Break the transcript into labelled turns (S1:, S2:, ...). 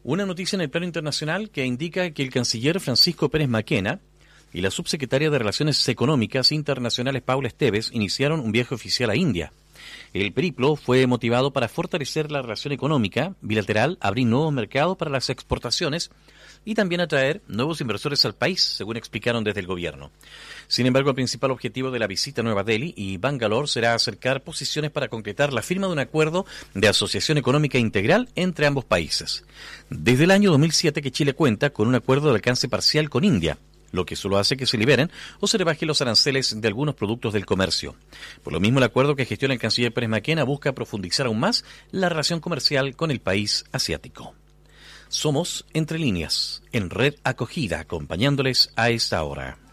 S1: Una noticia en el plano internacional que indica que el canciller Francisco Pérez Maquena y la subsecretaria de Relaciones Económicas Internacionales Paula Esteves iniciaron un viaje oficial a India. El periplo fue motivado para fortalecer la relación económica bilateral, abrir nuevos mercados para las exportaciones y también atraer nuevos inversores al país, según explicaron desde el gobierno. Sin embargo, el principal objetivo de la visita a Nueva Delhi y Bangalore será acercar posiciones para concretar la firma de un acuerdo de asociación económica integral entre ambos países. Desde el año 2007 que Chile cuenta con un acuerdo de alcance parcial con India, lo que solo hace que se liberen o se rebajen los aranceles de algunos productos del comercio. Por lo mismo, el acuerdo que gestiona el canciller Pérez Maquena busca profundizar aún más la relación comercial con el país asiático. Somos Entre Líneas, en Red Acogida, acompañándoles a esta hora.